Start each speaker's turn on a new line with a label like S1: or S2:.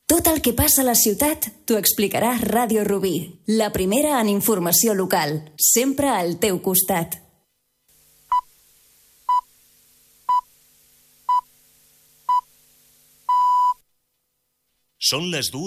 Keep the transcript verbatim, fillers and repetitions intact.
S1: Tot el que passa a la ciutat t'ho explicarà Ràdio Rubí, la primera en informació local, sempre al teu costat.
S2: Són les dues